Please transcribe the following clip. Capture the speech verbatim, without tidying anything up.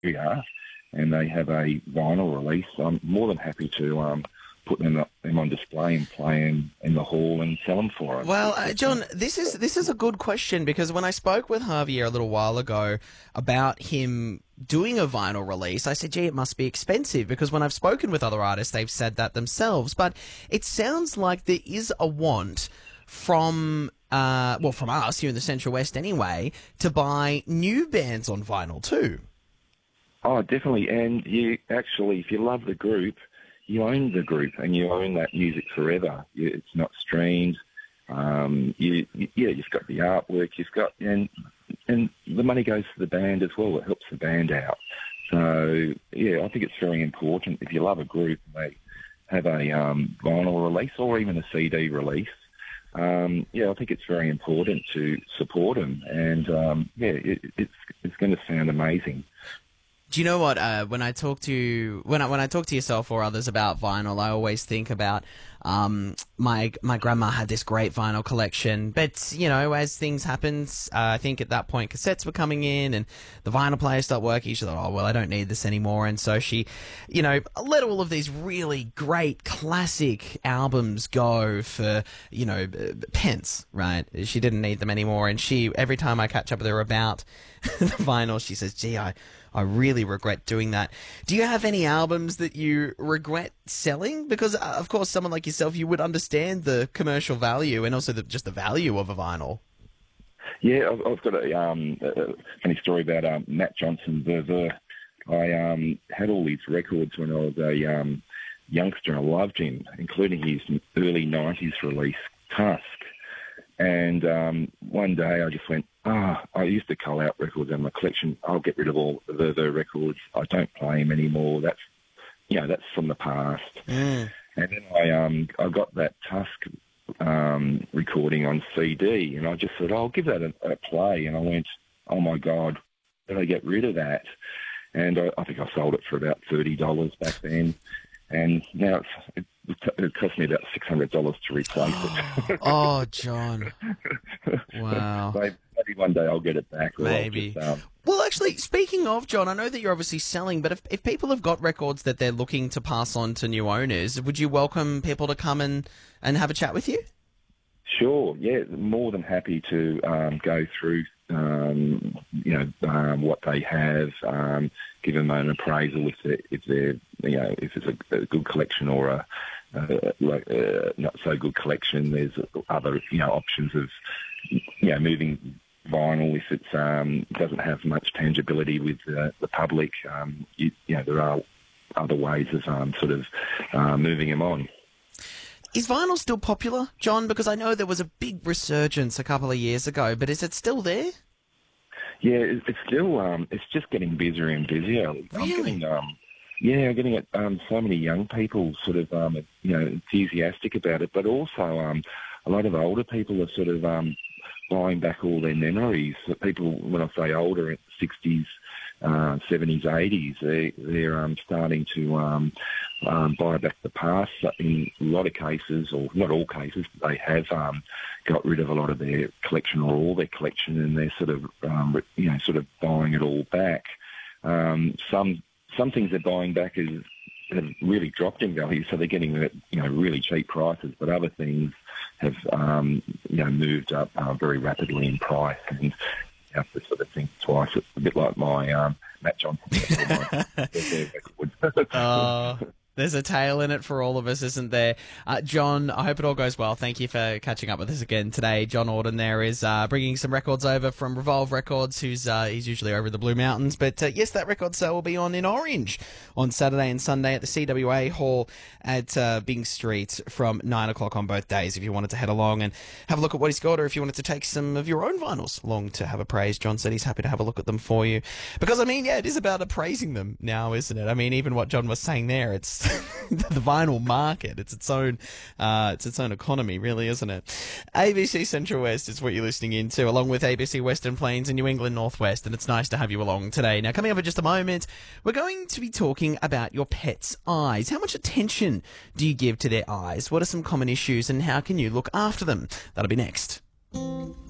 area and they have a vinyl release, I'm more than happy to um, put them, up, them on display and play in, in the hall and sell them for them. Well, uh, John, this is this is a good question, because when I spoke with Javier a little while ago about him doing a vinyl release, I said, gee, it must be expensive, because when I've spoken with other artists, they've said that themselves. But it sounds like there is a want from, uh, well, from us here in the Central West anyway, to buy new bands on vinyl too. Oh, definitely. And you actually, if you love the group, you own the group and you own that music forever. You, it's not streamed. Um, you, you, yeah, you've got the artwork. You've got and and the money goes to the band as well. It helps the band out. So yeah, I think it's very important. If you love a group, they have a um, vinyl release or even a C D release. Um, yeah, I think it's very important to support them. And um, yeah, it, it's it's going to sound amazing. Do you know what? Uh, when I talk to when I when I talk to yourself or others about vinyl, I always think about um, my my grandma had this great vinyl collection. But you know, as things happen, uh, I think at that point cassettes were coming in and the vinyl player stopped working. She thought, oh well, I don't need this anymore, and so she, you know, let all of these really great classic albums go for you know pence. Right? She didn't need them anymore, and she every time I catch up with her about the vinyl, she says, "Gee, I." I really regret doing that. Do you have any albums that you regret selling? Because, uh, of course, someone like yourself, you would understand the commercial value and also the, just the value of a vinyl. Yeah, I've, I've got a, um, a funny story about um, Matt Johnson, Ver Ver. I um, had all these records when I was a um, youngster. I loved him, including his early nineties release, Tusk. And um, one day I just went, ah, oh, I used to cull out records in my collection. I'll get rid of all the Verve records. I don't play them anymore. That's, you know, that's from the past. Mm. And then I um I got that Tusk um, recording on C D, and I just thought, oh, I'll give that a, a play. And I went, oh my God, did I get rid of that? And I, I think I sold it for about thirty dollars back then. And now it's, it, it cost me about six hundred dollars to replace it. Oh, John. Wow. Maybe, maybe one day I'll get it back. Maybe. Just, um... Well, actually, speaking of, John, I know that you're obviously selling, but if, if people have got records that they're looking to pass on to new owners, would you welcome people to come and, and have a chat with you? Sure, yeah, more than happy to um, go through, um, you know, um, what they have, um, give them an appraisal if they're, if they're, you know, if it's a, a good collection or a, uh, like a not so good collection. There's other, you know, options of, you know, moving vinyl if it's um, doesn't have much tangibility with uh, the public. Um, you, you know, there are other ways of um, sort of uh, moving them on. Is vinyl still popular, John? Because I know there was a big resurgence a couple of years ago, but is it still there? Yeah, it- it's still, um, it's just getting busier and busier. I'm Really? getting, um, yeah, I'm getting um, so many young people sort of, um, you know, enthusiastic about it, but also um, a lot of older people are sort of um, buying back all their memories. So people, when I say older, sixties, uh, seventies, eighties, they, they're um, starting to um, um, buy back the past. In a lot of cases, or not all cases, they have um, got rid of a lot of their collection or all their collection, and they're sort of, um, you know, sort of buying it all back. Um, some some things they're buying back is have really dropped in value, so they're getting it, you know, really cheap prices. But other things have, um, you know, moved up uh, very rapidly in price, and you have to sort of think twice. It's a bit like my um, Matt Johnson. Oh, there's a tale in it for all of us, isn't there? Uh, John, I hope it all goes well. Thank you for catching up with us again today. John Auden there is uh, bringing some records over from Revolve Records, who's uh, he's usually over in the Blue Mountains. But uh, yes, that record sale will be on in Orange on Saturday and Sunday at the C W A Hall at uh, Byng Street from nine o'clock on both days. If you wanted to head along and have a look at what he's got, or if you wanted to take some of your own vinyls along to have a praise, John said he's happy to have a look at them for you. Because, I mean, yeah, it is about appraising them now, isn't it? I mean, even what John was saying there, it's the vinyl market. It's its own, uh, it's its own economy, really, isn't it? A B C Central West is what you're listening into, along with A B C Western Plains and New England Northwest, and it's nice to have you along today. Now, coming up in just a moment, we're going to be talking about your pet's eyes. How much attention do you give to their eyes? What are some common issues, and how can you look after them? That'll be next.